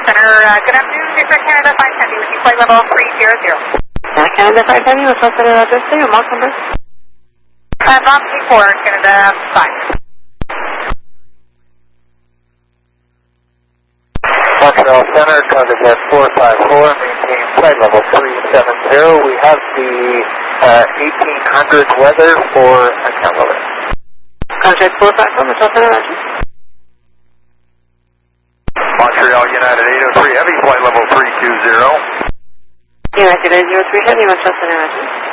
Center, good afternoon. Victor Canada 570 with you, flight level 300. Canada 570 with South Center Address Day, Mach number? Mach 4, Canada 5. Montreal Center, Contact 454, maintain flight level 370. We have the 1800 weather for account loader. Contact 454 with South Center Address. Montreal United 803 Heavy, flight level 320. United 803 Heavy with South Center Address.